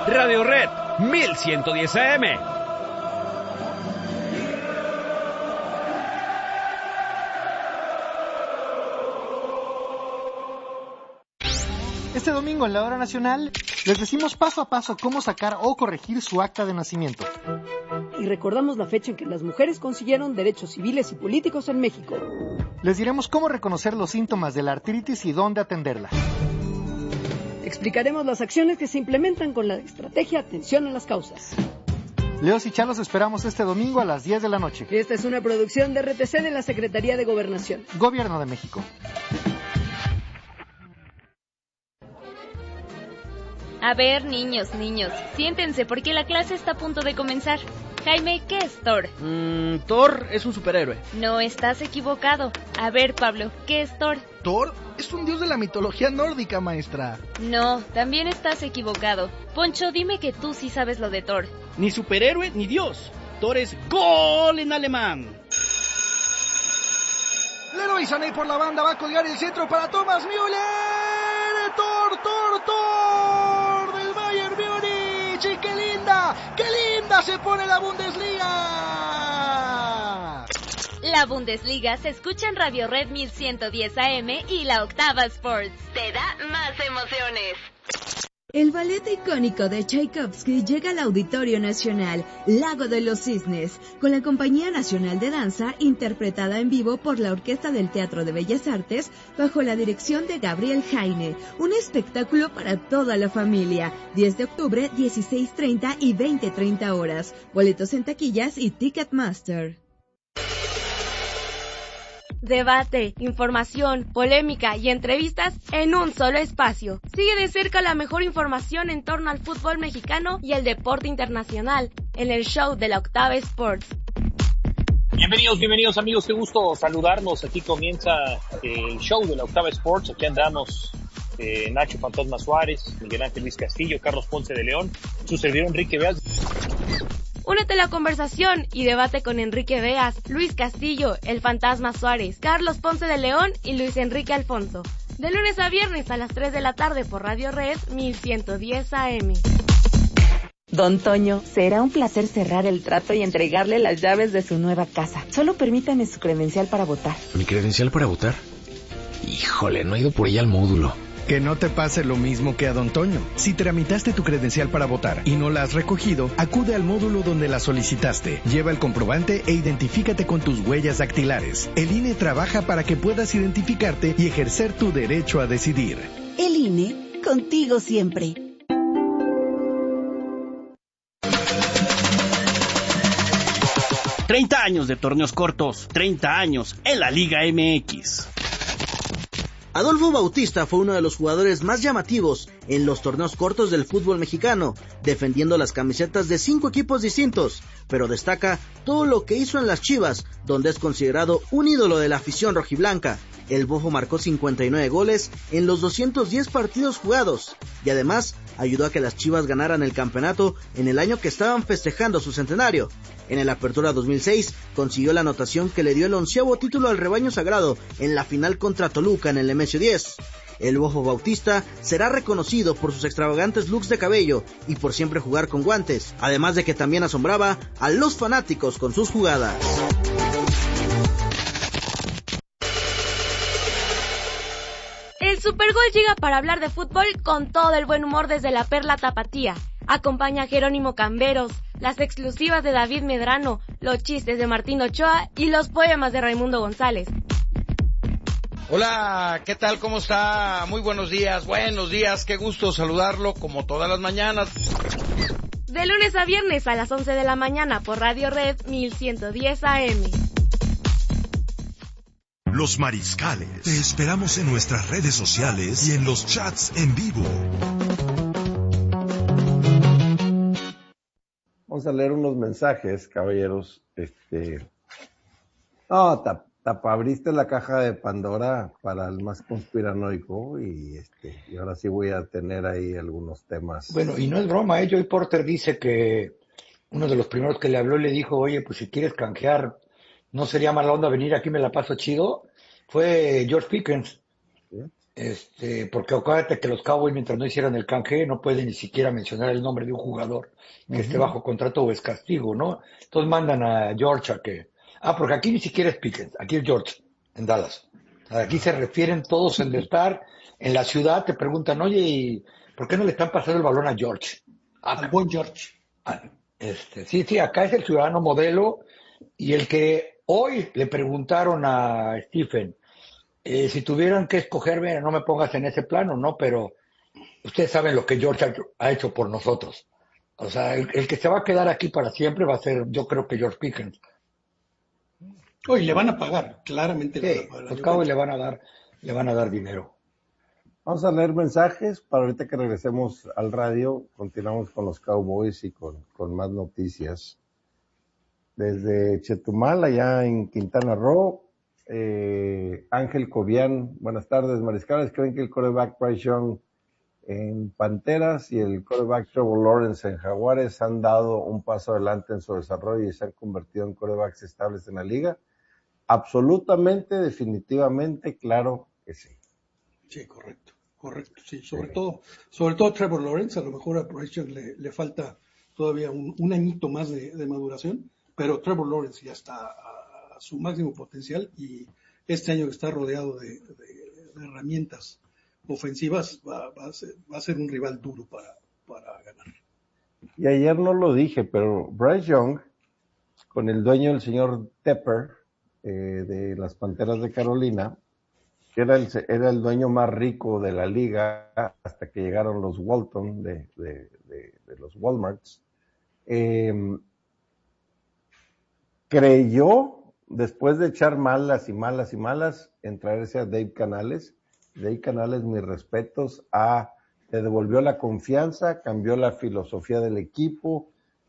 Radio Red 1110 AM. Este domingo en la Hora Nacional les decimos paso a paso cómo sacar o corregir su acta de nacimiento. Y recordamos la fecha en que las mujeres consiguieron derechos civiles y políticos en México. Les diremos cómo reconocer los síntomas de la artritis y dónde atenderla. Explicaremos las acciones que se implementan con la estrategia Atención a las Causas. Leos y Chalos esperamos este domingo a las 10 de la noche. Esta es una producción de RTC de la Secretaría de Gobernación. Gobierno de México. A ver, niños, siéntense porque la clase está a punto de comenzar. Jaime, ¿qué es Thor? Thor es un superhéroe. No, estás equivocado. A ver, Pablo, ¿qué es Thor? Thor es un dios de la mitología nórdica, maestra. No, también estás equivocado. Poncho, dime que tú sí sabes lo de Thor. Ni superhéroe ni dios. Thor es gol en alemán. Leroy Sané por la banda va a colgar el centro para Thomas Müller. Thor del Bayern Múnich. Y qué linda se pone la Bundesliga. La Bundesliga se escucha en Radio Red 1110 AM y la Octava Sports. Te da más emociones. El ballet icónico de Tchaikovsky llega al Auditorio Nacional, Lago de los Cisnes, con la Compañía Nacional de Danza, interpretada en vivo por la Orquesta del Teatro de Bellas Artes, bajo la dirección de Gabriel Heine. Un espectáculo para toda la familia. 10 de octubre, 16:30 y 20:30 horas. Boletos en taquillas y Ticketmaster. Debate, información, polémica y entrevistas en un solo espacio. Sigue de cerca la mejor información en torno al fútbol mexicano y el deporte internacional en el show de la Octava Sports. Bienvenidos amigos, qué gusto saludarnos. Aquí comienza el show de la Octava Sports. Aquí andamos Nacho Fantasma Suárez, Miguel Ángel Luis Castillo, Carlos Ponce de León, su servidor Enrique Beas. Únete a la conversación y debate con Enrique Beas, Luis Castillo, el Fantasma Suárez, Carlos Ponce de León y Luis Enrique Alfonso. De lunes a viernes a las 3 de la tarde por Radio Red 1110 AM. Don Toño, será un placer cerrar el trato y entregarle las llaves de su nueva casa. Solo permítame su credencial para votar. ¿Mi credencial para votar? Híjole, no he ido por ella al módulo. Que no te pase lo mismo que a Don Toño. Si tramitaste tu credencial para votar y no la has recogido, acude al módulo donde la solicitaste. Lleva el comprobante e identifícate con tus huellas dactilares. El INE trabaja para que puedas identificarte y ejercer tu derecho a decidir. El INE, contigo siempre. ...30 años de torneos cortos, 30 años en la Liga MX. Adolfo Bautista fue uno de los jugadores más llamativos en los torneos cortos del fútbol mexicano, defendiendo las camisetas de 5 equipos distintos, pero destaca todo lo que hizo en las Chivas, donde es considerado un ídolo de la afición rojiblanca. El Bofo marcó 59 goles en los 210 partidos jugados, y además ayudó a que las Chivas ganaran el campeonato en el año que estaban festejando su centenario. En el Apertura 2006 consiguió la anotación que le dio el 11º título al rebaño sagrado en la final contra Toluca en el Nemesio 10. El Bofo Bautista será reconocido por sus extravagantes looks de cabello y por siempre jugar con guantes, además de que también asombraba a los fanáticos con sus jugadas. El Supergol llega para hablar de fútbol con todo el buen humor desde la Perla Tapatía. Acompaña a Jerónimo Camberos, las exclusivas de David Medrano, los chistes de Martín Ochoa y los poemas de Raimundo González. Hola, ¿qué tal? ¿Cómo está? Muy buenos días, qué gusto saludarlo como todas las mañanas. De lunes a viernes a las 11 de la mañana por Radio Red 1110 AM. Los Mariscales. Te esperamos en nuestras redes sociales y en los chats en vivo. Vamos a leer unos mensajes, caballeros. Abriste la caja de Pandora para el más conspiranoico y ahora sí voy a tener ahí algunos temas. Bueno, y no es broma, Joey Porter dice que uno de los primeros que le habló le dijo, oye, pues si quieres canjear, no sería mala onda venir aquí, me la paso chido. Fue George Pickens. ¿Sí? Porque acuérdate que los Cowboys, mientras no hicieran el canje, no pueden ni siquiera mencionar el nombre de un jugador que esté bajo contrato o es castigo, ¿no? Entonces mandan a George a que... porque aquí ni siquiera es Pickens, aquí es George, en Dallas. Aquí se refieren todos en estar en la ciudad, te preguntan, oye, ¿y por qué no le están pasando el balón a George? Al buen George. Sí, acá es el ciudadano modelo, y el que hoy le preguntaron a Stephen, si tuvieran que escogerme, no me pongas en ese plano, ¿no? Pero ustedes saben lo que George ha hecho por nosotros. O sea, el que se va a quedar aquí para siempre va a ser, yo creo que George Pickens. Hoy le van a pagar, claramente le van a pagar. Los Cowboys le van a dar dinero. Vamos a leer mensajes para ahorita que regresemos al radio. Continuamos con los Cowboys y con más noticias. Desde Chetumal, allá en Quintana Roo, Ángel Cobian, buenas tardes, mariscales. ¿Creen que el quarterback Bryce Young en Panteras y el quarterback Trevor Lawrence en Jaguares han dado un paso adelante en su desarrollo y se han convertido en quarterbacks estables en la liga? Absolutamente, definitivamente, claro que sí. Sí, correcto, sí. Sobre todo Trevor Lawrence, a lo mejor a Bryce Young le falta todavía un añito más de maduración, pero Trevor Lawrence ya está a su máximo potencial y este año que está rodeado de herramientas ofensivas va a ser un rival duro para ganar. Y ayer no lo dije, pero Bryce Young, con el dueño, el señor Tepper, de las Panteras de Carolina, que era el dueño más rico de la liga hasta que llegaron los Walton de los Walmarts, creyó, después de echar malas en traerse a Dave Canales. Dave Canales, mis respetos, le devolvió la confianza, cambió la filosofía del equipo,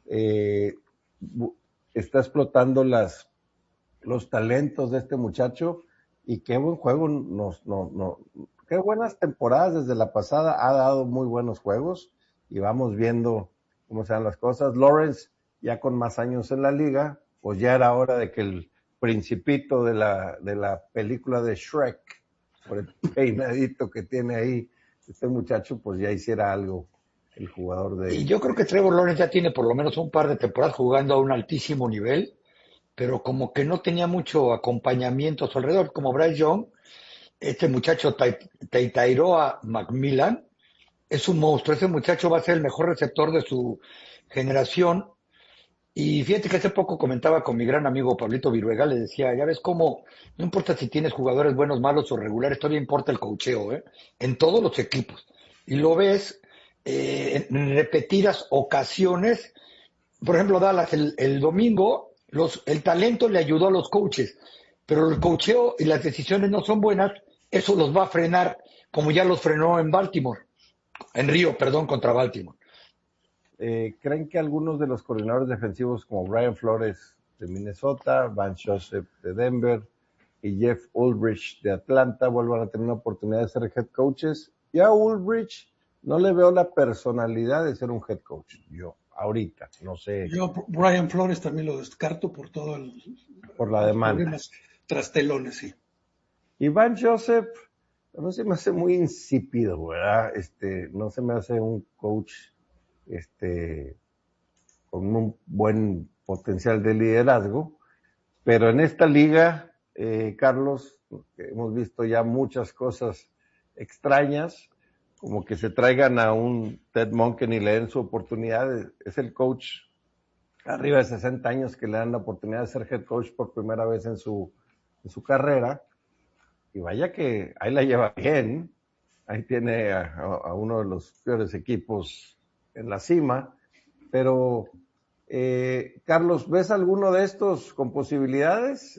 está explotando los talentos de este muchacho, y qué buen juego, qué buenas temporadas desde la pasada, ha dado muy buenos juegos, y vamos viendo cómo se dan las cosas. Lawrence, ya con más años en la liga, pues ya era hora de que el principito de la película de Shrek, por el peinadito que tiene ahí, este muchacho pues ya hiciera algo, el jugador de... Y yo creo que Trevor Lawrence ya tiene por lo menos un par de temporadas jugando a un altísimo nivel, pero como que no tenía mucho acompañamiento a su alrededor, como Bryce Young, este muchacho Tairoa McMillan, es un monstruo, ese muchacho va a ser el mejor receptor de su generación. Y fíjate que hace poco comentaba con mi gran amigo Pablito Viruega, le decía, ya ves cómo, no importa si tienes jugadores buenos, malos o regulares, todavía importa el coacheo, en todos los equipos. Y lo ves en repetidas ocasiones. Por ejemplo, Dallas, el domingo, el talento le ayudó a los coaches, pero el coacheo y las decisiones no son buenas, eso los va a frenar, como ya los frenó en contra Baltimore. ¿Creen que algunos de los coordinadores defensivos como Brian Flores de Minnesota, Van Joseph de Denver y Jeff Ulbrich de Atlanta vuelvan a tener una oportunidad de ser head coaches? Ya a Ulbrich no le veo la personalidad de ser un head coach, yo, ahorita, no sé. Yo Brian Flores también lo descarto por la demanda. Problemas trastelones, sí. Y Van Joseph, no se me hace muy insípido, ¿verdad? No se me hace un coach con un buen potencial de liderazgo, pero en esta liga, Carlos, hemos visto ya muchas cosas extrañas, como que se traigan a un Ted Monken y le den su oportunidad. Es el coach arriba de 60 años que le dan la oportunidad de ser head coach por primera vez en su carrera, y vaya que ahí la lleva bien, ahí tiene a uno de los peores equipos en la cima, pero Carlos, ¿ves alguno de estos con posibilidades?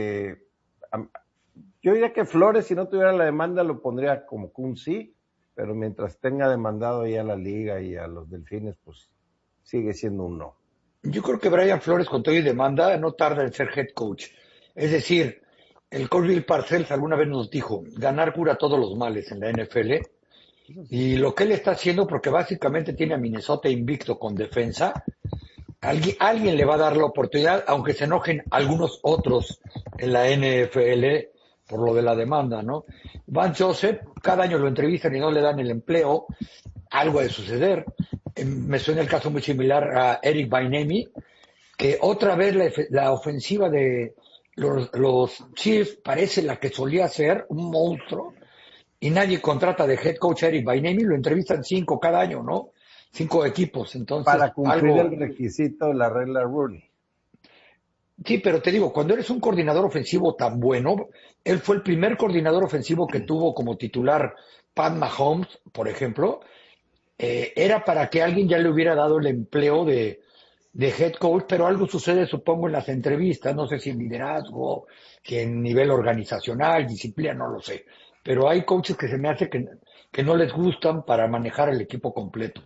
Yo diría que Flores, si no tuviera la demanda, lo pondría como un sí, pero mientras tenga demandado ya a la liga y a los Delfines, pues sigue siendo un no. Yo creo que Brian Flores, con todo y demanda, no tarda en ser head coach. Es decir, el coach Bill Parcells alguna vez nos dijo, ganar cura todos los males en la NFL. Y lo que él está haciendo, porque básicamente tiene a Minnesota invicto con defensa, alguien le va a dar la oportunidad, aunque se enojen algunos otros en la NFL, por lo de la demanda, ¿no? Van Joseph, cada año lo entrevistan y no le dan el empleo, algo ha de suceder. Me suena el caso muy similar a Eric Bieniemy, que otra vez la ofensiva de los Chiefs parece la que solía ser, un monstruo, y nadie contrata de head coach a Eric Bieniemy, lo entrevistan 5 cada año, ¿no? 5 equipos, entonces... Para cumplir el requisito, la regla Rooney. Sí, pero te digo, cuando eres un coordinador ofensivo tan bueno, él fue el primer coordinador ofensivo que tuvo como titular Pat Mahomes, por ejemplo, era para que alguien ya le hubiera dado el empleo de head coach, pero algo sucede, supongo, en las entrevistas, no sé si en liderazgo, que en nivel organizacional, disciplina, no lo sé, pero hay coaches que se me hace que no les gustan para manejar el equipo completo.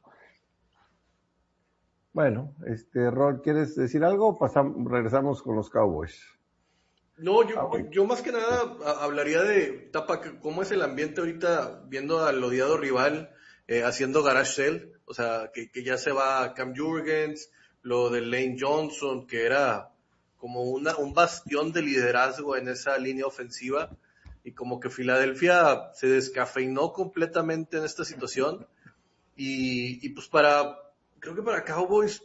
Bueno, Rod, ¿quieres decir algo o regresamos con los Cowboys? No, yo más que nada hablaría de, Tapa, cómo es el ambiente ahorita viendo al odiado rival haciendo garage sale, o sea, que ya se va Cam Jurgens, lo de Lane Johnson, que era como un bastión de liderazgo en esa línea ofensiva, y como que Filadelfia se descafeinó completamente en esta situación, y pues creo que para Cowboys,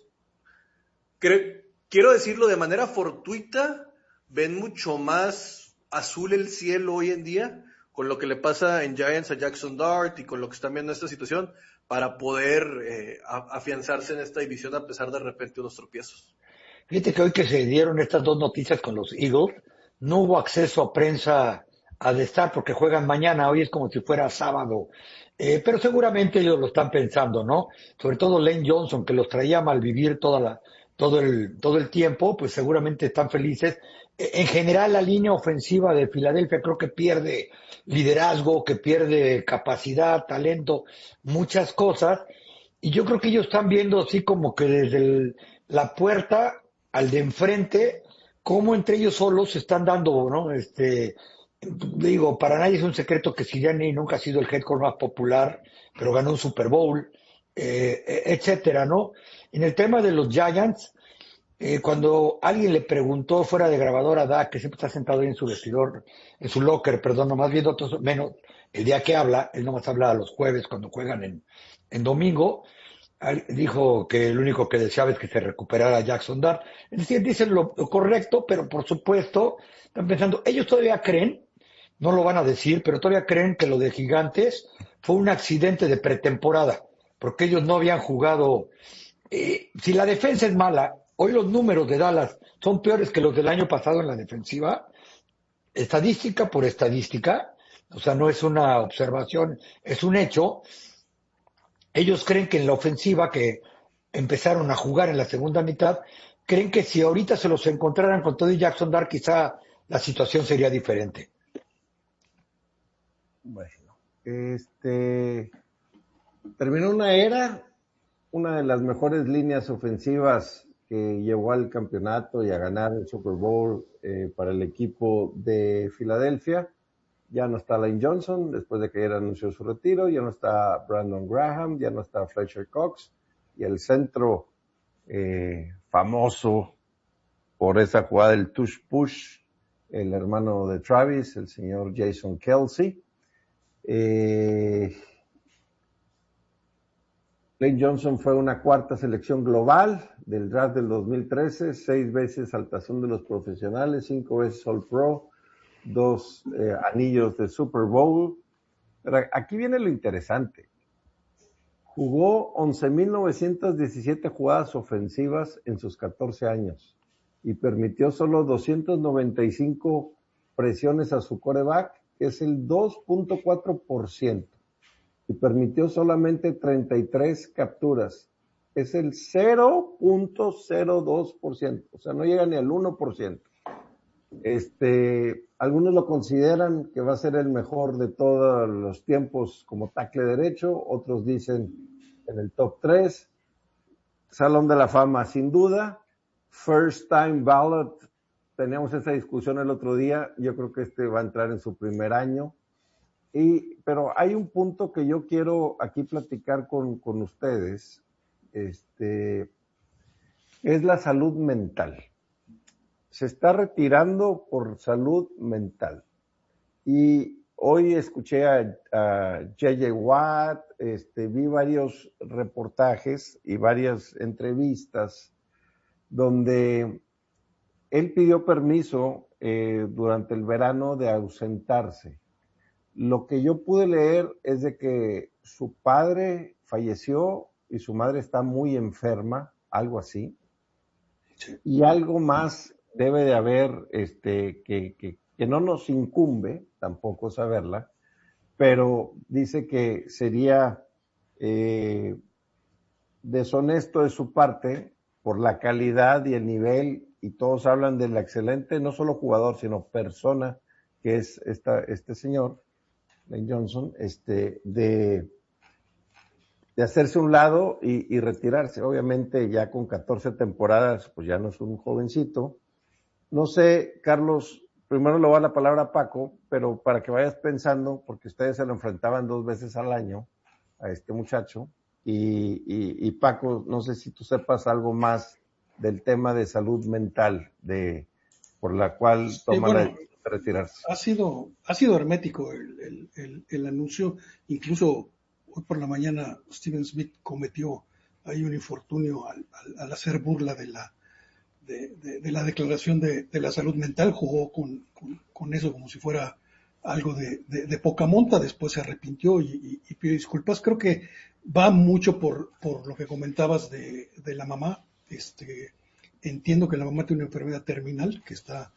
quiero decirlo de manera fortuita, ven mucho más azul el cielo hoy en día, con lo que le pasa en Giants a Jackson Dart y con lo que están viendo en esta situación, para poder afianzarse en esta división a pesar de repente unos tropiezos. Fíjate que hoy que se dieron estas 2 noticias con los Eagles, no hubo acceso a prensa a estar porque juegan mañana, hoy es como si fuera sábado. Pero seguramente ellos lo están pensando, ¿no? Sobre todo Lane Johnson, que los traía a malvivir todo el tiempo, pues seguramente están felices. En general, la línea ofensiva de Filadelfia creo que pierde liderazgo, que pierde capacidad, talento, muchas cosas. Y yo creo que ellos están viendo así como que desde la puerta al de enfrente, cómo entre ellos solos se están dando, ¿no? Digo, para nadie es un secreto que Sirianni nunca ha sido el head coach más popular, pero ganó un Super Bowl, etcétera, ¿no? En el tema de los Giants, cuando alguien le preguntó fuera de grabadora a Dak, que siempre está sentado ahí en su vestidor, en su locker, perdón, nomás viendo otros, menos el día que habla, él nomás habla los jueves cuando juegan en domingo, dijo que lo único que deseaba es que se recuperara Jackson Dart. Es decir, dicen lo correcto, pero por supuesto, están pensando, ellos todavía creen, no lo van a decir, pero todavía creen que lo de Gigantes fue un accidente de pretemporada, porque ellos no habían jugado. Si la defensa es mala, hoy los números de Dallas son peores que los del año pasado en la defensiva, estadística por estadística, o sea, no es una observación, es un hecho. Ellos creen que en la ofensiva que empezaron a jugar en la segunda mitad, creen que si ahorita se los encontraran con todo y Jackson Dart, quizá la situación sería diferente. Bueno, terminó una era, una de las mejores líneas ofensivas que llevó al campeonato y a ganar el Super Bowl para el equipo de Filadelfia. Ya no está Lane Johnson, después de que él anunció su retiro, ya no está Brandon Graham, ya no está Fletcher Cox, y el centro famoso por esa jugada del tush push, el hermano de Travis, el señor Jason Kelce. Lane Johnson fue una 4ª selección global del draft del 2013, 6 veces al tazón de los profesionales, 5 veces All Pro, 2 anillos de Super Bowl. Pero aquí viene lo interesante. Jugó 11,917 jugadas ofensivas en sus 14 años y permitió solo 295 presiones a su quarterback, que es el 2.4%, y permitió solamente 33 capturas, es el 0.02%, o sea, no llega ni al 1%. Algunos lo consideran que va a ser el mejor de todos los tiempos como tackle derecho, otros dicen en el top 3, Salón de la Fama sin duda, first time ballot, teníamos esa discusión el otro día, yo creo que va a entrar en su primer año, pero hay un punto que yo quiero aquí platicar con ustedes, es la salud mental. Se está retirando por salud mental. Y hoy escuché a J.J. Watt, vi varios reportajes y varias entrevistas donde él pidió permiso durante el verano de ausentarse. Lo que yo pude leer es de que su padre falleció y su madre está muy enferma, algo así. Sí. Y algo más debe de haber que no nos incumbe tampoco saberla, pero dice que sería deshonesto de su parte por la calidad y el nivel, y todos hablan del excelente, no solo jugador, sino persona que es este señor, Lane Johnson, de hacerse un lado y retirarse. Obviamente ya con 14 temporadas, pues ya no es un jovencito. No sé, Carlos, primero le voy a dar la palabra a Paco, pero para que vayas pensando, porque ustedes se lo enfrentaban 2 veces al año a este muchacho, y Paco, no sé si tú sepas algo más del tema de salud mental, por la cual toma la decisión de retirarse. Ha sido hermético el anuncio, incluso hoy por la mañana Steven Smith cometió ahí un infortunio al hacer burla de la declaración de la salud mental, jugó con eso como si fuera algo de poca monta, después se arrepintió y pidió disculpas. Creo que va mucho por lo que comentabas de la mamá. Entiendo que la mamá tiene una enfermedad terminal que está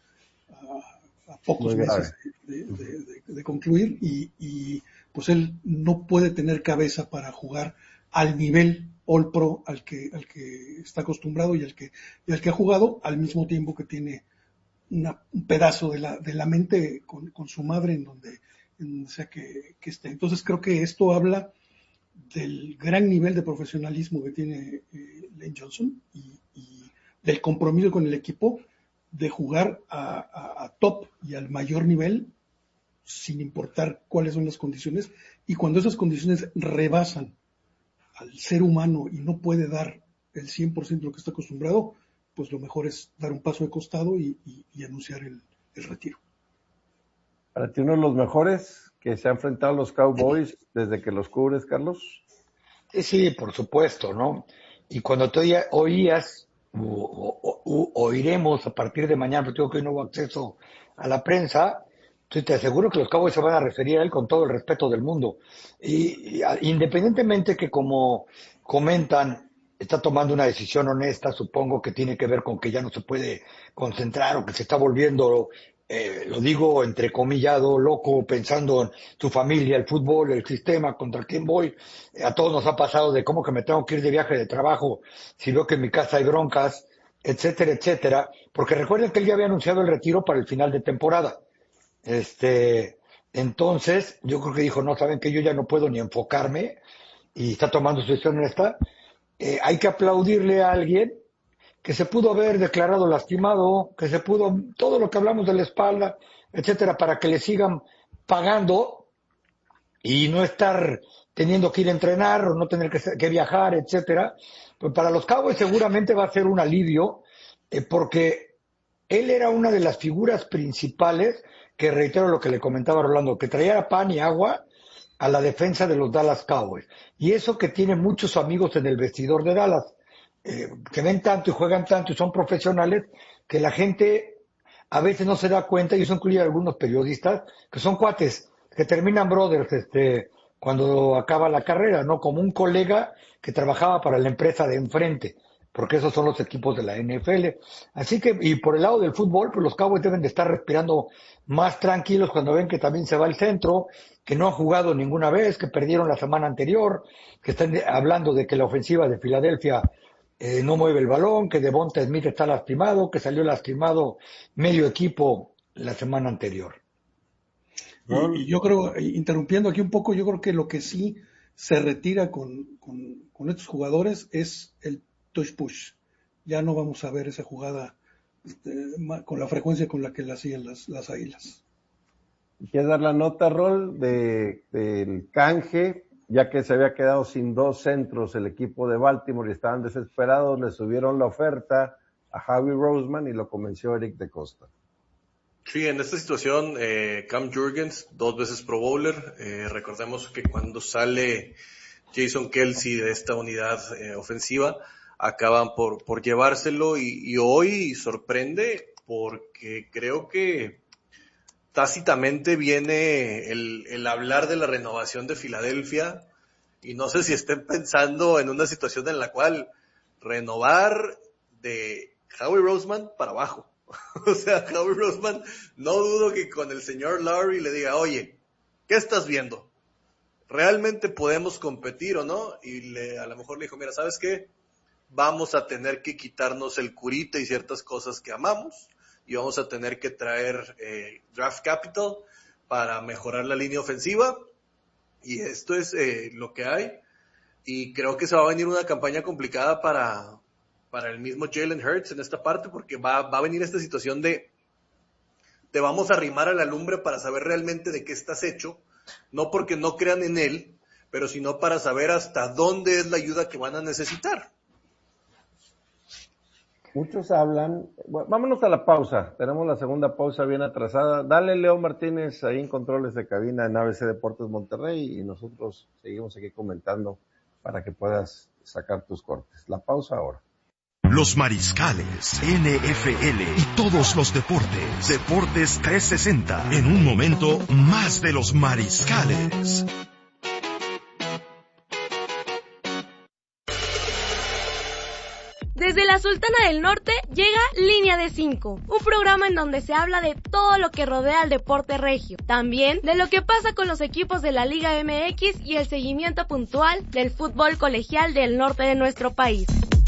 a pocos meses de concluir y pues él no puede tener cabeza para jugar al nivel All Pro al que está acostumbrado y al que ha jugado, al mismo tiempo que tiene un pedazo de la mente con su madre en donde sea que esté. Entonces creo que esto habla del gran nivel de profesionalismo que tiene Lane Johnson y del compromiso con el equipo de jugar a top y al mayor nivel sin importar cuáles son las condiciones, y cuando esas condiciones rebasan al ser humano y no puede dar el 100% de lo que está acostumbrado, pues lo mejor es dar un paso de costado y anunciar el retiro. ¿Para ti uno de los mejores que se ha enfrentado a los Cowboys desde que los cubres, Carlos? Sí, por supuesto, ¿no? Y cuando tú oías, oiremos a partir de mañana, porque digo que hoy no hubo acceso a la prensa, entonces te aseguro que los Cowboys se van a referir a él con todo el respeto del mundo. Y independientemente que, como comentan, está tomando una decisión honesta, supongo que tiene que ver con que ya no se puede concentrar o que se está volviendo, lo digo entrecomillado, loco, pensando en tu familia, el fútbol, el sistema, contra quién voy. A todos nos ha pasado de cómo que me tengo que ir de viaje de trabajo si veo que en mi casa hay broncas, etcétera, etcétera. Porque recuerden que él ya había anunciado el retiro para el final de temporada. Entonces, yo creo que dijo, no, saben que yo ya no puedo ni enfocarme, y está tomando su decisión en esta. Hay que aplaudirle a alguien que se pudo haber declarado lastimado, que se pudo, todo lo que hablamos de la espalda, etcétera, para que le sigan pagando y no estar teniendo que ir a entrenar o no tener que viajar, etcétera. Pues para los Cowboys seguramente va a ser un alivio, porque él era una de las figuras principales, que reitero lo que le comentaba Rolando, que traía pan y agua a la defensa de los Dallas Cowboys. Y eso que tiene muchos amigos en el vestidor de Dallas, que ven tanto y juegan tanto y son profesionales, que la gente a veces no se da cuenta, y eso incluye a algunos periodistas, que son cuates, que terminan brothers cuando acaba la carrera, ¿no? Como un colega que trabajaba para la empresa de enfrente, porque esos son los equipos de la NFL. Así que, y por el lado del fútbol, pues los Cowboys deben de estar respirando más tranquilos cuando ven que también se va el centro, que no han jugado ninguna vez, que perdieron la semana anterior, que están hablando de que la ofensiva de Filadelfia no mueve el balón, que Devonta Smith está lastimado, que salió lastimado medio equipo la semana anterior. Y yo creo, interrumpiendo aquí un poco, yo creo que lo que sí se retira con estos jugadores es el touch push. Ya no vamos a ver esa jugada con la frecuencia con la que la hacían las Águilas. ¿Quieres dar la nota, Rol, del canje? Ya que se había quedado sin 2 centros el equipo de Baltimore y estaban desesperados, le subieron la oferta a Howie Roseman y lo convenció Eric de Costa. Sí, en esta situación, Cam Jurgens, 2 veces Pro Bowler. Recordemos que cuando sale Jason Kelce de esta unidad ofensiva, acaban por llevárselo y hoy sorprende porque creo que tácitamente viene el hablar de la renovación de Filadelfia y no sé si estén pensando en una situación en la cual renovar de Howie Roseman para abajo. O sea, Howie Roseman, no dudo que con el señor Lowry le diga, oye, ¿qué estás viendo? ¿Realmente podemos competir o no? Y a lo mejor le dijo, mira, ¿sabes qué? Vamos a tener que quitarnos el curita y ciertas cosas que amamos y vamos a tener que traer draft capital para mejorar la línea ofensiva y esto es lo que hay y creo que se va a venir una campaña complicada para el mismo Jalen Hurts en esta parte porque va a venir esta situación de te vamos a arrimar a la lumbre para saber realmente de qué estás hecho, no porque no crean en él, pero sino para saber hasta dónde es la ayuda que van a necesitar. Muchos hablan, bueno, vámonos a la pausa, tenemos la segunda pausa bien atrasada. Dale, Leo Martínez, ahí en controles de cabina en ABC Deportes Monterrey y nosotros seguimos aquí comentando para que puedas sacar tus cortes. La pausa ahora. Los Mariscales, NFL y todos los deportes. Deportes 360. En un momento, más de los Mariscales. Desde la Sultana del Norte llega Línea de 5, un programa en donde se habla de todo lo que rodea al deporte regio, también de lo que pasa con los equipos de la Liga MX y el seguimiento puntual del fútbol colegial del norte de nuestro país.